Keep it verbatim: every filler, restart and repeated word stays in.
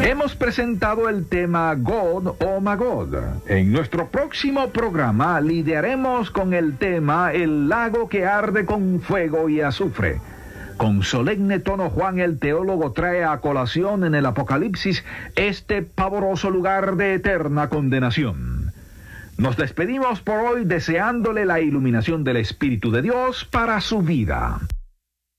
Hemos presentado el tema God o Magod. En nuestro próximo programa lidiaremos con el tema El lago que arde con fuego y azufre. Con solemne tono, Juan el teólogo trae a colación en el Apocalipsis este pavoroso lugar de eterna condenación. Nos despedimos por hoy deseándole la iluminación del Espíritu de Dios para su vida.